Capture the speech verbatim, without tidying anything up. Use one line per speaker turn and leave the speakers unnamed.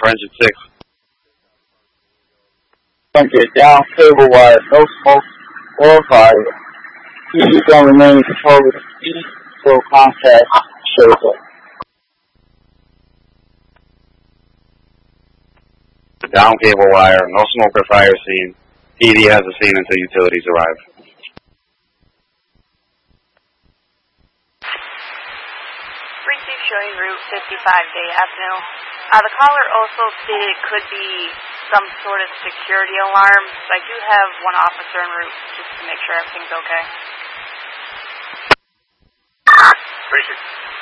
engine six.
Bunker, down cable wire, no smoke or fire. Keep on remaining control with speed, so contact shows up.
Down cable wire, no smoke or fire seen. E D has the scene until utilities arrive.
Receive showing Route fifty-five Day Avenue. Uh, the caller also stated it could be some sort of security alarm, so I do have one officer en route just to make sure everything's okay.
Appreciate it.